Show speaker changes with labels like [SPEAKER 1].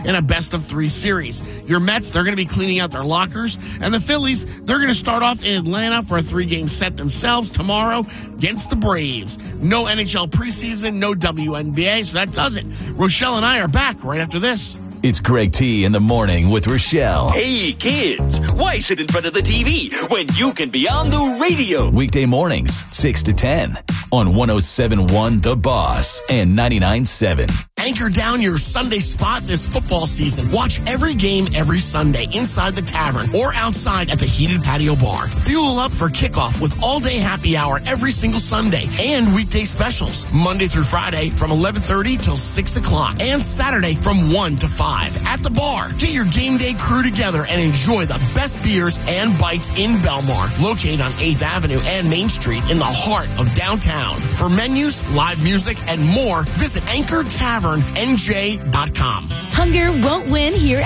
[SPEAKER 1] in a best-of-3 series. Your Mets, they're going to be cleaning out their lockers. And the Phillies, they're going to start off in Atlanta for a 3-game set themselves tomorrow against the Braves. No NHL preseason, no WNBA, so that does it. Rochelle and I are back right after this.
[SPEAKER 2] It's Greg T in the morning with Rochelle.
[SPEAKER 3] Hey, kids, why sit in front of the TV when you can be on the radio?
[SPEAKER 2] Weekday mornings, 6 to 10 on 107.1 The Boss and 99.7.
[SPEAKER 1] Anchor down your Sunday spot this football season. Watch every game every Sunday inside the tavern or outside at the heated patio bar. Fuel up for kickoff with all-day happy hour every single Sunday and weekday specials. Monday through Friday from 11:30 till 6 o'clock and Saturday from 1 to 5 at the bar. Get your game day crew together and enjoy the best beers and bites in Belmar, located on 8th Avenue and Main Street in the heart of downtown. For menus, live music, and more, visit AnchorTavernNJ.com.
[SPEAKER 4] Hunger won't win here